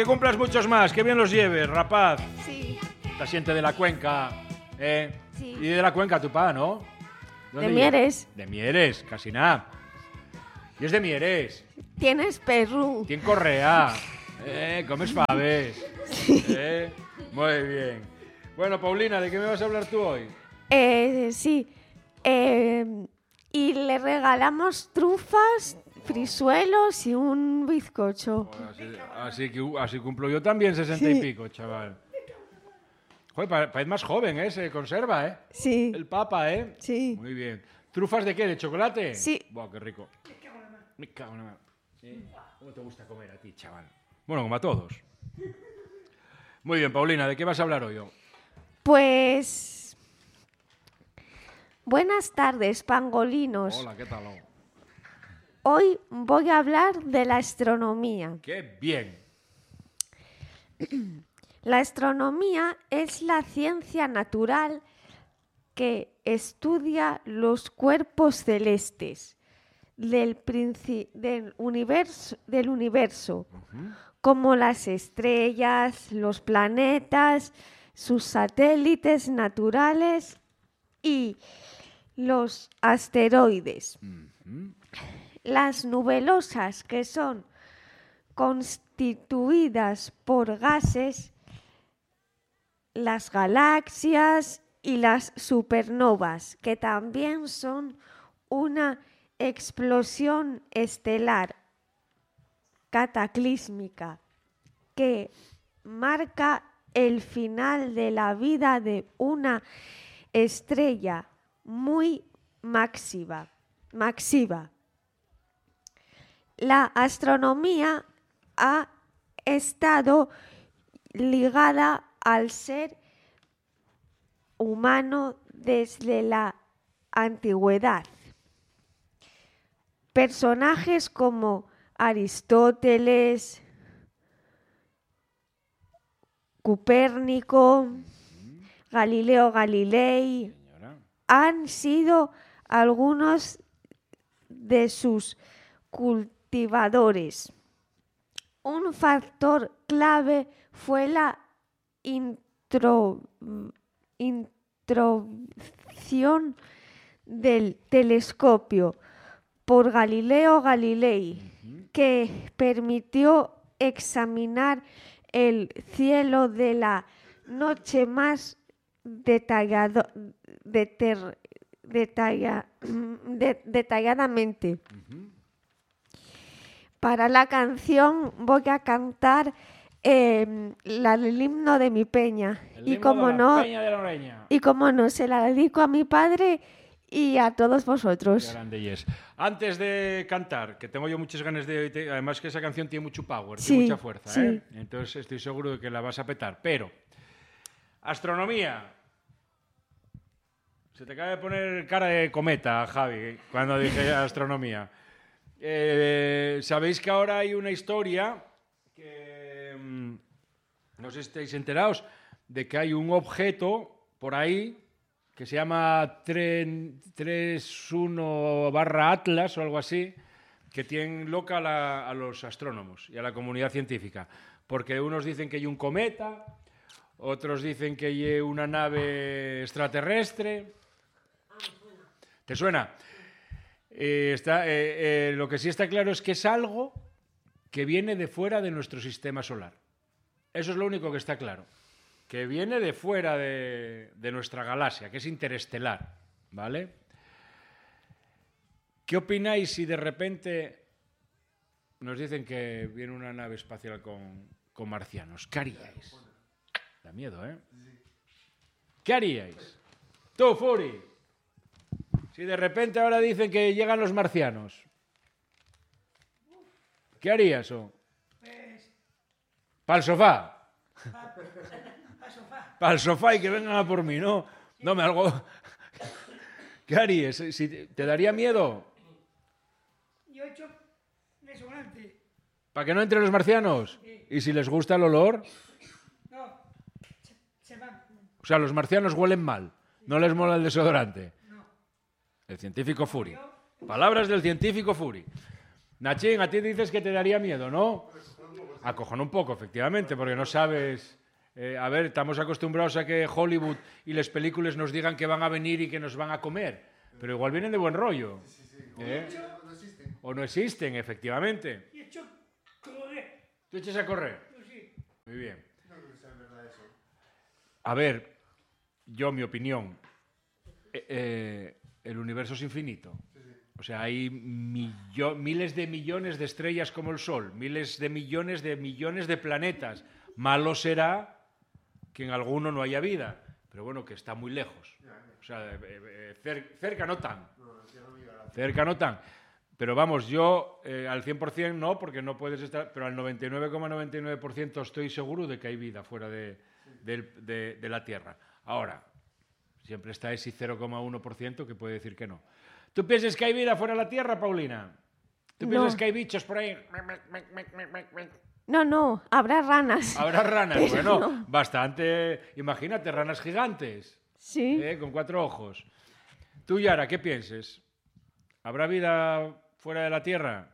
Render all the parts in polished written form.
que cumplas muchos más, que bien los lleves, rapaz. Sí. La siente de la Cuenca, ¿eh? Sí. Y de la Cuenca tu pa, ¿no? De Mieres. De Mieres, casi nada. Y es de Mieres. Tienes perru. Tien Correa. Comes faves. Sí. Muy bien. Bueno, Paulina, ¿de qué me vas a hablar tú hoy? Sí. Y le regalamos trufas, frisuelos y un bizcocho. Así cumplo yo también 60 y Sí. pico, chaval. Joder, parece más joven, ¿eh? Se conserva, ¿eh? Sí. El papa, ¿eh? Sí. Muy bien. ¿Trufas de qué? ¿De chocolate? Sí. Buah, qué rico. Me cago en la mano. ¿Cómo te gusta comer a ti, chaval? Bueno, como a todos. Muy bien, Paulina, ¿de qué vas a hablar hoy? Pues... Buenas tardes, pangolinos. Hola, ¿qué tal? Hoy voy a hablar de la astronomía. ¡Qué bien! La astronomía es la ciencia natural que estudia los cuerpos celestes del universo, como las estrellas, los planetas, sus satélites naturales y los asteroides. Las nebulosas, que son constituidas por gases, las galaxias y las supernovas, que también son una explosión estelar cataclísmica que marca el final de la vida de una estrella muy masiva. La astronomía ha estado ligada al ser humano desde la antigüedad. Personajes como Aristóteles, Copérnico, Galileo Galilei han sido algunos de sus cultivadores. Un factor clave fue la introducción del telescopio por Galileo Galilei, que permitió examinar el cielo de la noche más detalladamente. Para la canción voy a cantar el himno de mi peña. Y como no, se la dedico a mi padre y a todos vosotros. Qué grande y es. Antes de cantar, que tengo yo muchas ganas de... Además que esa canción tiene mucho power, tiene mucha fuerza, sí. ¿eh? Entonces estoy seguro de que la vas a petar. Pero, astronomía. Se te acaba de poner cara de cometa, Javi, cuando dije astronomía. Sabéis que ahora hay una historia que... no sé si estáis enterados de que hay un objeto por ahí que se llama 31/Atlas o algo así, que tiene loca a los astrónomos y a la comunidad científica. Porque unos dicen que hay un cometa, otros dicen que hay una nave extraterrestre. ¿Te suena? Lo que sí está claro es que es algo que viene de fuera de nuestro sistema solar. Eso es lo único que está claro. Que viene de fuera de nuestra galaxia, que es interestelar, ¿vale? ¿Qué opináis si de repente nos dicen que viene una nave espacial con marcianos? ¿Qué haríais? Da miedo, ¿eh? ¿Qué haríais? Tú, Furi. Si de repente ahora dicen que llegan los marcianos, ¿qué harías? ¿Para el sofá? Para el sofá y que vengan a por mí, ¿no? No me algo. ¿Qué harías? ¿Te daría miedo? Yo he hecho desodorante. ¿Para que no entren los marcianos? ¿Y si les gusta el olor? No, se van. O sea, los marcianos huelen mal. No les mola el desodorante. El científico Furi. Palabras del científico Furi. Nachín, a ti dices que te daría miedo, ¿no? Acojona un poco, efectivamente, porque no sabes... a ver, estamos acostumbrados a que Hollywood y las películas nos digan que van a venir y que nos van a comer, pero igual vienen de buen rollo. O no existen, efectivamente. Y hecho correr. ¿Tú echas a correr? Pues sí. Muy bien. A ver, yo, mi opinión, el universo es infinito. O sea, hay miles de millones de estrellas como el Sol, miles de millones de planetas. Malo será que en alguno no haya vida, pero bueno, que está muy lejos. O sea, cerca no tan. Cerca no tan. Pero vamos, yo al 100% no, porque no puedes estar, pero al 99,99% estoy seguro de que hay vida fuera de la Tierra. Ahora, siempre está ese 0,1% que puede decir que no. ¿Tú piensas que hay vida fuera de la Tierra, Paulina? ¿Tú piensas que hay bichos por ahí? No, habrá ranas. Habrá ranas, pero bueno, no. Bastante. Imagínate, ranas gigantes. Sí. Con 4 ojos. Tú, Yara, ¿qué piensas? ¿Habrá vida fuera de la Tierra?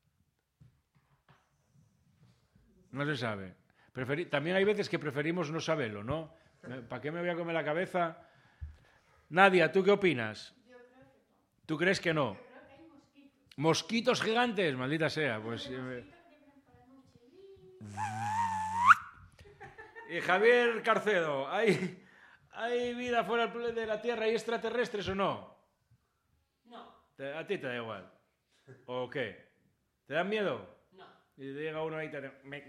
No se sabe. También hay veces que preferimos no saberlo, ¿no? ¿Para qué me voy a comer la cabeza? Nadia, ¿tú qué opinas? ¿Tú crees que no? ¿Mosquitos gigantes? Maldita sea. Pues, y Javier Carcedo, ¿hay vida fuera de la Tierra? ¿Hay extraterrestres o no? No. ¿A ti te da igual? ¿O qué? ¿Te dan miedo? No. Y llega uno ahí y te...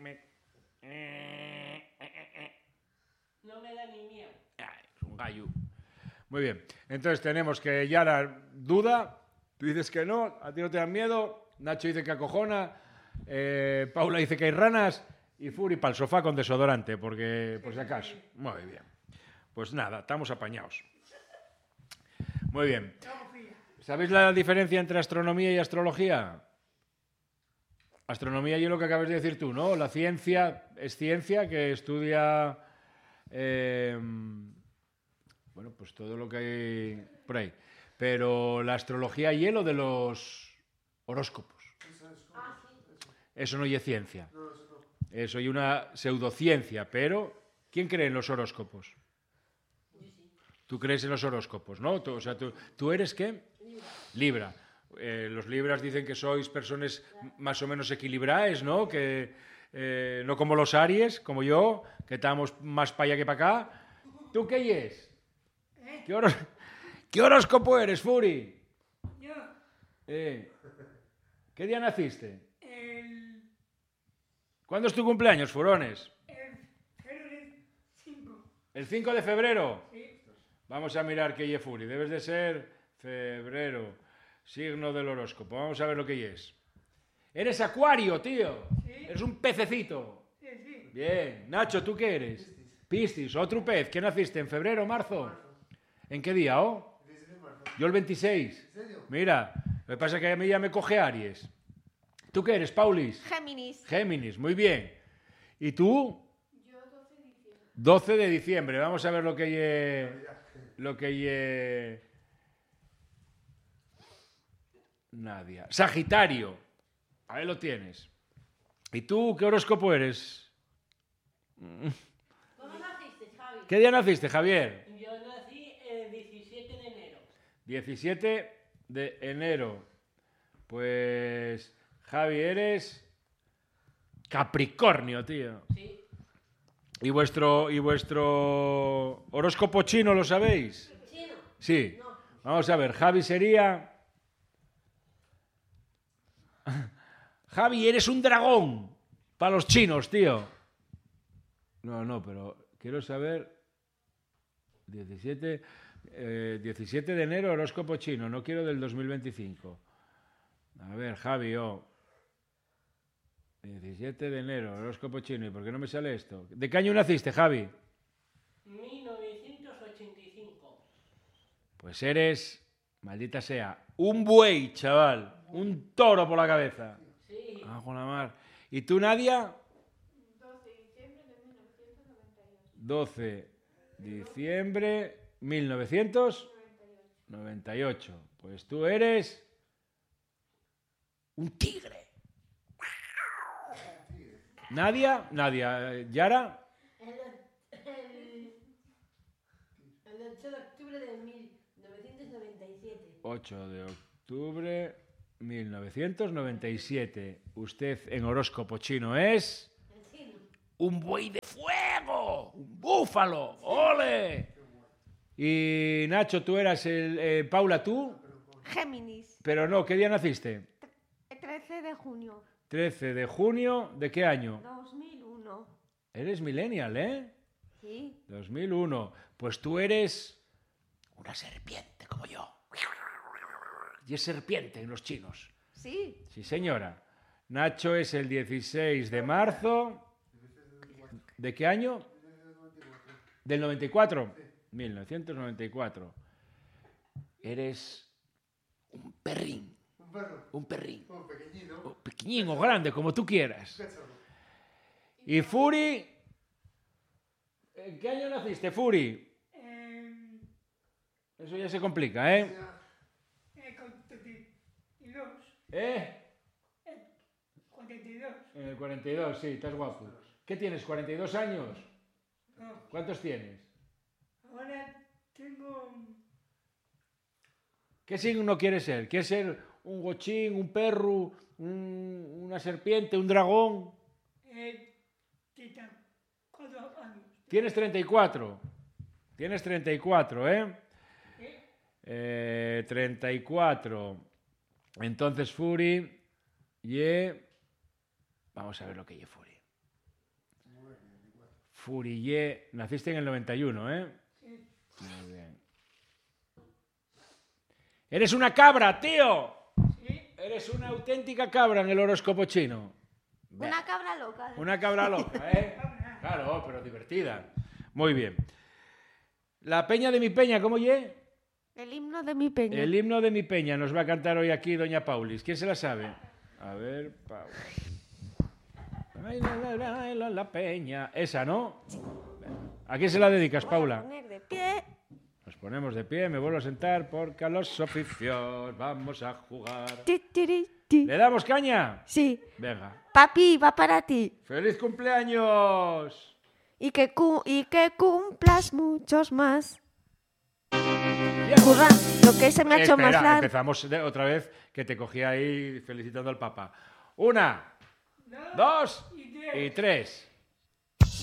No me da ni miedo. Es un gallo. Muy bien. Entonces tenemos que Yara duda, tú dices que no, a ti no te dan miedo, Nacho dice que acojona, Paula dice que hay ranas y Furi para el sofá con desodorante, porque por si acaso. Muy bien. Pues nada, estamos apañados. Muy bien. ¿Sabéis la diferencia entre astronomía y astrología? Astronomía y lo que acabas de decir tú, ¿no? La ciencia es ciencia que estudia... bueno, pues todo lo que hay por ahí. Pero la astrología y lo de los horóscopos. Eso no es ciencia. Eso es una pseudociencia, pero ¿quién cree en los horóscopos? Tú crees en los horóscopos, ¿no? O sea, ¿tú eres qué? Libra. Los libras dicen que sois personas más o menos equilibradas, ¿no? Que no como los Aries, como yo, que estamos más para allá que para acá. ¿Tú qué es? ¿Qué horóscopo eres, Furi? Yo, ¿Qué día naciste? ¿Cuándo es tu cumpleaños, furones? el 5. ¿El 5 de febrero? Sí. Vamos a mirar qué es Furi. Debes de ser febrero, signo del horóscopo. Vamos a ver lo que es. Eres acuario, tío. Sí. Eres un pececito. Sí. Bien. Nacho, ¿tú qué eres? Piscis, otro pez. ¿Qué naciste? ¿En febrero o marzo? ¿En qué día, oh? Yo el 26. Mira, lo que pasa es que a mí ya me coge Aries. ¿Tú qué eres, Paulis? Géminis. Géminis, muy bien. ¿Y tú? Yo 12 de diciembre. 12 de diciembre. Vamos a ver lo que Nadia. Sagitario. Ahí lo tienes. ¿Y tú qué horóscopo eres? ¿Cómo naciste, Javi? ¿Qué día naciste, Javier? Yo nací el 17 de enero. 17 de enero. Pues Javi, eres Capricornio, tío. Sí. ¿Y vuestro horóscopo chino lo sabéis? ¿Chino? Sí. No. Vamos a ver, Javi sería... Javi, eres un dragón para los chinos, tío. No, pero quiero saber... 17 de enero, horóscopo chino. No quiero del 2025. A ver, Javi, 17 de enero, horóscopo chino. ¿Y por qué no me sale esto? ¿De qué año naciste, Javi? 1985. Pues eres, maldita sea, un buey, chaval. Un toro por la cabeza. Sí. Con la mar. ¿Y tú, Nadia? 12 de diciembre de 1998. Pues tú eres un tigre. Nadia. Yara. El 8 de octubre de 1997. 8 de octubre 1997. Usted en horóscopo chino es... un buey de fuego, un búfalo, ¡ole! Y Nacho, tú eras Paula, ¿tú? Géminis. Pero no, ¿qué día naciste? 13 de junio. 13 de junio, ¿de qué año? 2001. Eres millennial, ¿eh? Sí. 2001. Pues tú eres una serpiente como yo. Y es serpiente en los chinos. Sí. Sí, señora. Nacho es el 16 de marzo. ¿De qué año? ¿Del 94? 1994. Eres un perrín. Un perro. Un perrín. Un pequeñino. O pequeñín o grande, como tú quieras. Y Furi... ¿En qué año naciste, Furi? Eso ya se complica, ¿eh? Con 32. ¿Eh? 42. En el 42, sí, estás guapo. ¿Qué tienes, 42 años? No. ¿Cuántos tienes? Ahora tengo. ¿Qué signo quieres ser? ¿Quieres ser un gochín, un perro, una serpiente, un dragón? 34 años. Tienes 34. Tienes 34, ¿eh? 34. Entonces, Furi, vamos a ver lo que ye Furi. Furi, naciste en el 91, ¿eh? Sí. Muy bien. ¡Eres una cabra, tío! Sí. Eres una auténtica cabra en el horóscopo chino. Una cabra loca. Una cabra loca, ¿eh? Claro, pero divertida. Muy bien. La peña de mi peña, ¿cómo ye? El himno de mi peña. El himno de mi peña nos va a cantar hoy aquí doña Paulis. ¿Quién se la sabe? A ver, Paula. Ay, la peña. Esa, ¿no? ¿A quién se la dedicas, Voy a Paula? poner de pie. Nos ponemos de pie, me vuelvo a sentar porque a los oficios vamos a jugar. Ti, tiri, ti. ¿Le damos caña? Sí. Venga. Papi, va para ti. ¡Feliz cumpleaños! Y que cumplas muchos más. Bien. Curra, lo que se me ha hecho más Espera, largo. empezamos otra vez, que te cogí ahí felicitando al Papa. 1, 2 y 3.